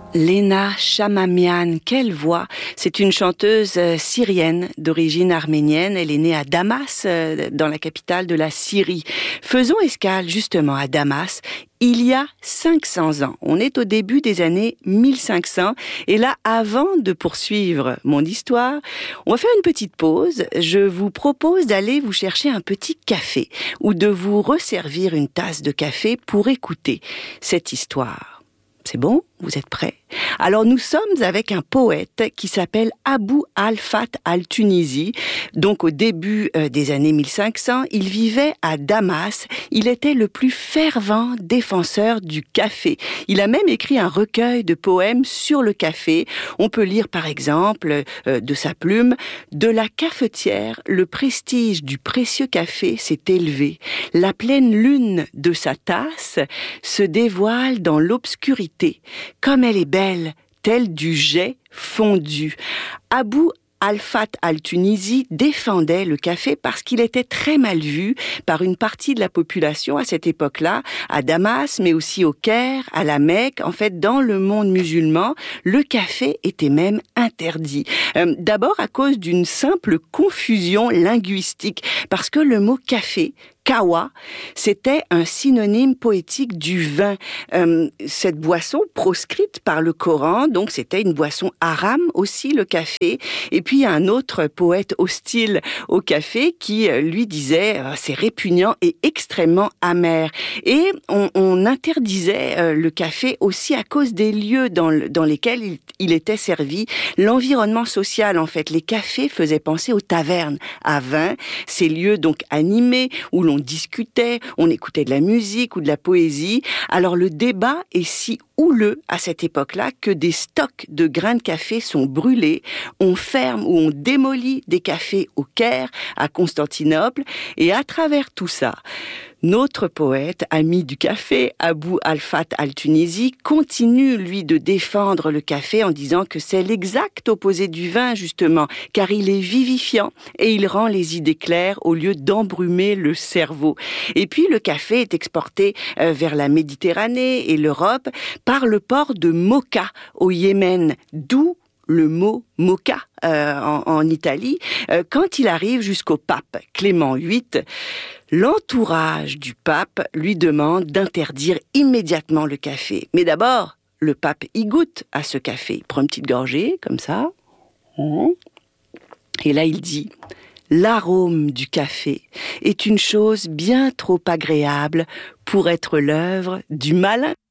Lena Chamamian, quelle voix! C'est une chanteuse syrienne d'origine arménienne. Elle est née à Damas, dans la capitale de la Syrie. Faisons escale justement à Damas. Il y a 500 ans. On est au début des années 1500. Et là, avant de poursuivre mon histoire, on va faire une petite pause. Je vous propose d'aller vous chercher un petit café ou de vous resservir une tasse de café pour écouter cette histoire. C'est bon? Vous êtes prêts? Alors nous sommes avec un poète qui s'appelle Abou al-Fath al-Tunisi. Donc au début des années 1500, il vivait à Damas. Il était le plus fervent défenseur du café. Il a même écrit un recueil de poèmes sur le café. On peut lire par exemple de sa plume: de la cafetière, le prestige du précieux café s'est élevé. La pleine lune de sa tasse se dévoile dans l'obscurité. Comme elle est belle, telle du jet fondu. Abou al-Fath al-Tunisi défendait le café parce qu'il était très mal vu par une partie de la population à cette époque-là, à Damas, mais aussi au Caire, à la Mecque. En fait, dans le monde musulman, le café était même interdit. D'abord à cause d'une simple confusion linguistique, parce que le mot café, kawa, c'était un synonyme poétique du vin. Cette boisson proscrite par le Coran, donc c'était une boisson haram aussi, le café. Et puis il y a un autre poète hostile au café qui lui disait c'est répugnant et extrêmement amer. Et on interdisait le café aussi à cause des lieux dans lesquels il était servi. L'environnement social, en fait, les cafés faisaient penser aux tavernes à vin, ces lieux donc animés où l'on discutait, on écoutait de la musique ou de la poésie. Alors le débat est si houleux à cette époque-là que des stocks de grains de café sont brûlés. On ferme ou on démolit des cafés au Caire, à Constantinople. Et à travers tout ça, notre poète, ami du café, Abou al-Fath al-Tunisi, continue, lui, de défendre le café en disant que c'est l'exact opposé du vin, justement, car il est vivifiant et il rend les idées claires au lieu d'embrumer le cerveau. Et puis, le café est exporté vers la Méditerranée et l'Europe par le port de Mocha, au Yémen, d'où le mot mocha en Italie. Quand il arrive jusqu'au pape Clément VIII, l'entourage du pape lui demande d'interdire immédiatement le café. Mais d'abord, le pape y goûte à ce café. Il prend une petite gorgée, comme ça. Et là, il dit: l'arôme du café est une chose bien trop agréable pour être l'œuvre du malin.